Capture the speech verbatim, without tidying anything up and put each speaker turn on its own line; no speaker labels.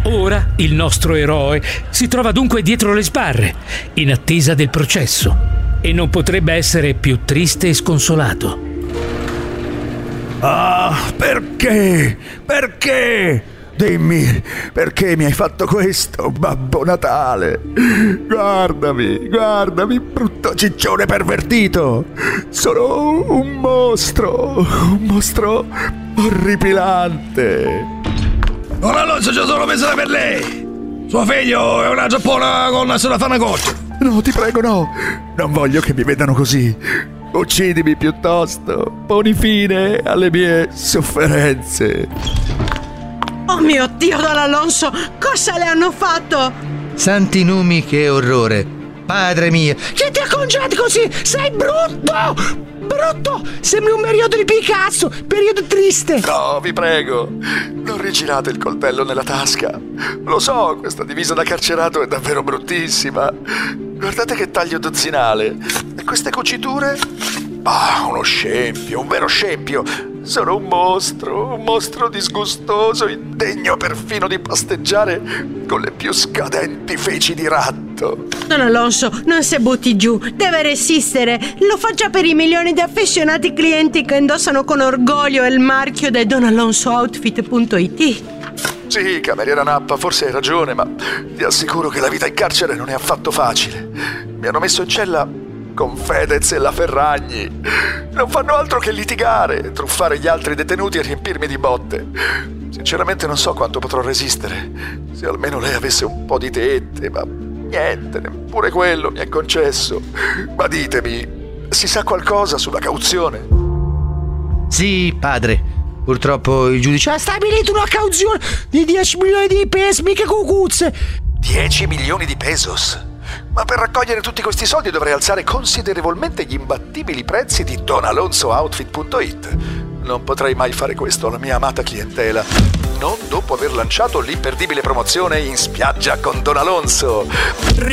Ora il nostro eroe si trova dunque dietro le sbarre, in attesa del processo, e non potrebbe essere più triste e sconsolato.
Ah, perché? Perché? Dimmi, perché mi hai fatto questo, Babbo Natale? Guardami, guardami, brutto ciccione pervertito! Sono un mostro, un mostro orripilante!
Don Alonso, ci sono messo per lei! Suo figlio è una giappona con se la fa una goccia!
No, ti prego, no! Non voglio che mi vedano così! Uccidimi piuttosto! Poni fine alle mie sofferenze!
Oh mio Dio, Don Alonso, cosa le hanno fatto?
Santi numi, che orrore! Padre mio, che ti ha congiato così? Sei brutto! Brutto! Sembri un periodo di Picasso, periodo triste!
No, vi prego, non rigirate il coltello nella tasca. Lo so, questa divisa da carcerato è davvero bruttissima. Guardate che taglio dozzinale. E queste cuciture? Ah, uno scempio, un vero scempio. Sono un mostro, un mostro disgustoso, indegno perfino di pasteggiare con le più scadenti feci di ratto.
Don Alonso, non si butti giù, deve resistere. Lo faccia per i milioni di affezionati clienti che indossano con orgoglio il marchio di don alonso outfit punto it.
Sì, cameriera Nappa, forse hai ragione, ma ti assicuro che la vita in carcere non è affatto facile. Mi hanno messo in cella con Fedez e la Ferragni. Non fanno altro che litigare, truffare gli altri detenuti e riempirmi di botte. Sinceramente non so quanto potrò resistere. Se almeno lei avesse un po' di tette, ma niente, neppure quello mi è concesso. Ma ditemi, si sa qualcosa sulla cauzione?
Sì, padre. Purtroppo il giudice ha stabilito una cauzione di dieci milioni di pesos, mica cucuzze.
dieci milioni di pesos? Ma per raccogliere tutti questi soldi dovrei alzare considerevolmente gli imbattibili prezzi di don alonso outfit punto it. Non potrei mai fare questo alla mia amata clientela, non dopo aver lanciato l'imperdibile promozione In spiaggia con Don Alonso.